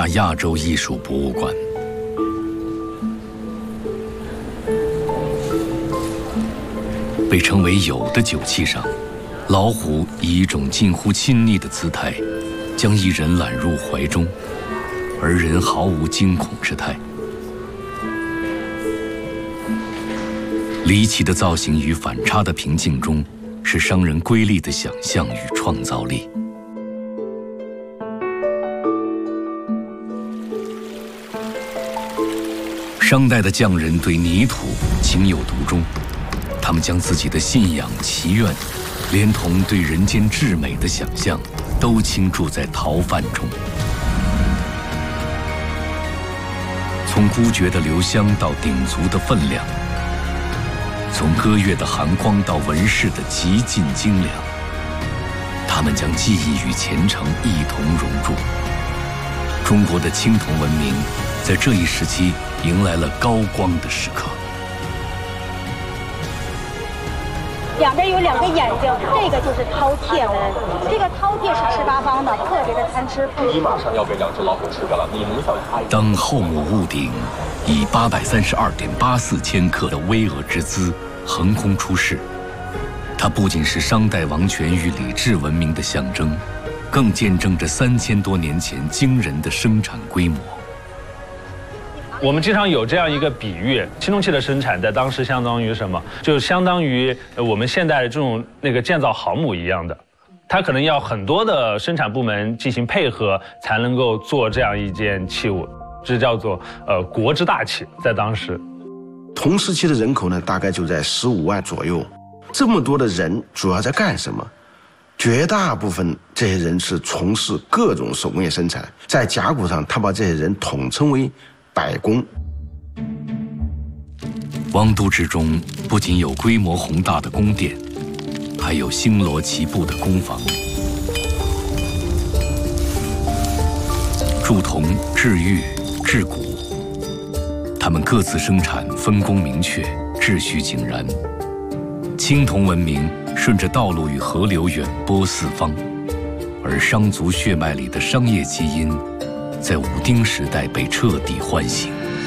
大亚洲艺术博物馆。被称为友的酒器上，老虎以一种近乎亲昵的姿态，将一人揽入怀中，而人毫无惊恐之态。离奇的造型与反差的平静中，是商人瑰丽的想象与创造力。商代的匠人对泥土情有独钟，他们将自己的信仰、祈愿，连同对人间至美的想象，都倾注在陶范中。从孤绝的留香到鼎足的分量，从歌乐的寒光到纹饰的极尽精良，他们将技艺与虔诚一同融入。中国的青铜文明在这一时期迎来了高光的时刻。 两边有2个眼睛，这个就是饕餮纹。这个饕餮是赤八方的，特别的贪吃。 你马上要被2只老虎吃掉了，你能小心？ 当后母屋顶以832.84千克的巍峨之姿横空出世，它不仅是商代王权与礼制文明的象征，更见证着3000多年前惊人的生产规模。 我们经常有这样一个比喻，青铜器的生产在当时相当于什么？就相当于我们现代这种建造航母一样的，它可能要很多的生产部门进行配合，才能够做这样一件器物，这叫做国之大器，在当时。 同时期的人口呢，大概就在15万左右。这么多的人主要在干什么？绝大部分这些人是从事各种手工业生产，在甲骨上，他把这些人统称为百工。 王都之中不仅有规模宏大的宫殿，还有星罗棋布的工坊。铸铜、制玉、制骨，他们各自生产，分工明确，秩序井然。青铜文明顺着道路与河流远播四方，而商族血脉里的商业基因在武丁时代被彻底唤醒。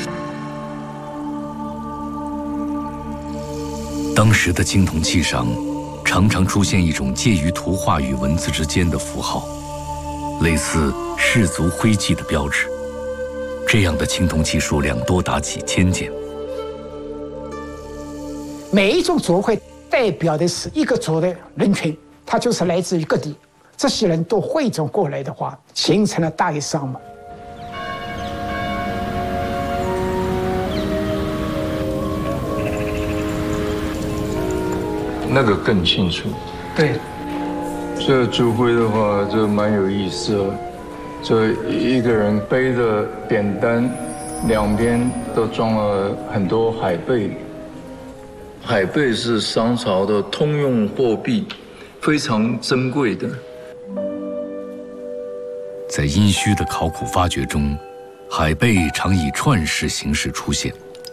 当时的青铜器上常常出现一种介于图画与文字之间的符号，类似氏族徽记的标志。这样的青铜器数量多达几千件。 每一种族会代表的是一个族的人群，它就是来自于各地，这些人都汇总过来的话，形成了大一商嘛。 那个更清楚。 对， 这族徽的话，这蛮有意思的。这一个人背着扁担，两边都装了很多海贝。海贝是商朝的通用货币，非常珍贵的。 在殷墟的考古发掘中，海贝常以串式形式出现。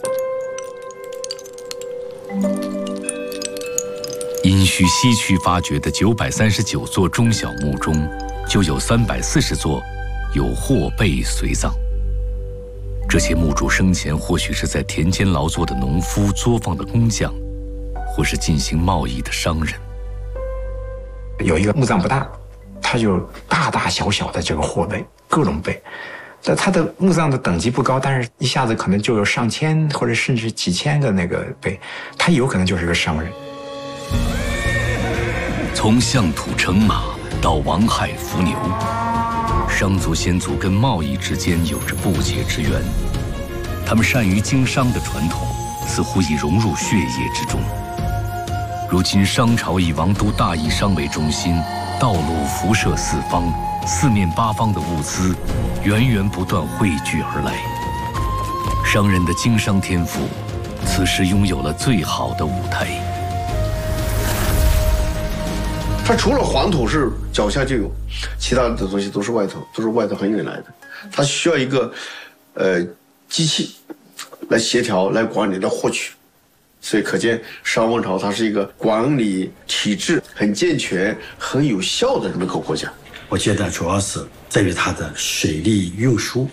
殷墟西区发掘的939座中小墓中，就有340座有货贝随葬。这些墓主生前或许是在田间劳作的农夫、作坊的工匠，或是进行贸易的商人。 有一个墓葬不大，它有大大小小的这个货贝，各种贝。但它的墓葬的等级不高，但是一下子可能就有上千或者甚至几千个那个贝，他有可能就是个商人。 从象土乘马到王亥伏牛，商族先祖跟贸易之间有着不解之缘。他们善于经商的传统似乎已融入血液之中。如今商朝以王都大邑商为中心，道路辐射四方，四面八方的物资源源不断汇聚而来。商人的经商天赋此时拥有了最好的舞台。 它除了黄土是脚下就有，其他的东西都是外头很远来的。它需要一个机器来协调、来管理、来获取。所以可见商王朝它是一个管理体制很健全、很有效的这么一个国家。 我觉得主要是在于它的水利运输